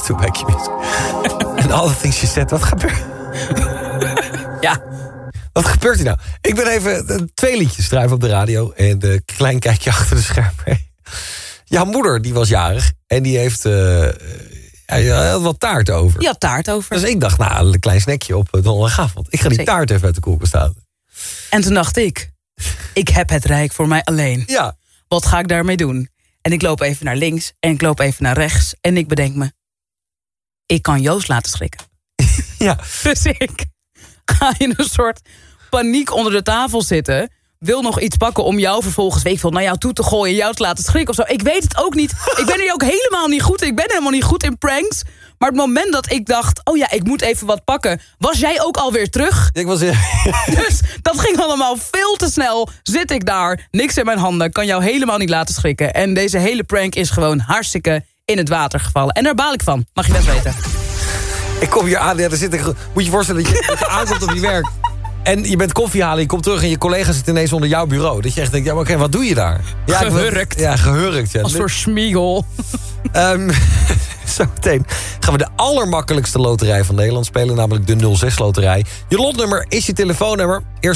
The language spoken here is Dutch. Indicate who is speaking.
Speaker 1: to bij Q-Music. En all the things she said. Wat gebeurt?
Speaker 2: Ja.
Speaker 1: Wat gebeurt hier nou? Ik ben even 2 liedjes druiven op de radio. En een klein kijkje achter de schermen. Jouw moeder, die was jarig. En die heeft had wat taart over.
Speaker 2: Die had taart over.
Speaker 1: Dus ik dacht, nou, een klein snackje op donderdagavond. Ik ga die taart even uit de koelkast halen.
Speaker 2: En toen dacht ik heb het rijk voor mij alleen.
Speaker 1: Ja.
Speaker 2: Wat ga ik daarmee doen? En ik loop even naar links en ik loop even naar rechts. En ik bedenk me, ik kan Joost laten schrikken.
Speaker 1: Ja.
Speaker 2: Dus ik ga in een soort paniek onder de tafel zitten. Wil nog iets pakken om jou vervolgens, weet ik veel, naar jou toe te gooien. Jou te laten schrikken of zo. Ik weet het ook niet. Ik ben er ook helemaal niet goed. Ik ben helemaal niet goed in pranks. Maar het moment dat ik dacht, oh ja, ik moet even wat pakken. Was jij ook alweer terug?
Speaker 1: Ik was
Speaker 2: Dus dat ging allemaal veel te snel. Zit ik daar, niks in mijn handen. Kan jou helemaal niet laten schrikken. En deze hele prank is gewoon hartstikke in het water gevallen. En daar baal ik van. Mag je best weten.
Speaker 1: Ik kom hier aan, ja, moet je je voorstellen dat je aankomt op je werk. En je bent koffie halen, je komt terug en je collega zit ineens onder jouw bureau. Dat je echt denkt, ja, maar oké, wat doe je daar? Ja,
Speaker 2: gehurkt.
Speaker 1: Gehurkt. Ja.
Speaker 2: Als voor Schmiegel.
Speaker 1: Zometeen gaan we de allermakkelijkste loterij van Nederland spelen. Namelijk de 06-loterij. Je lotnummer is je telefoonnummer. Eerst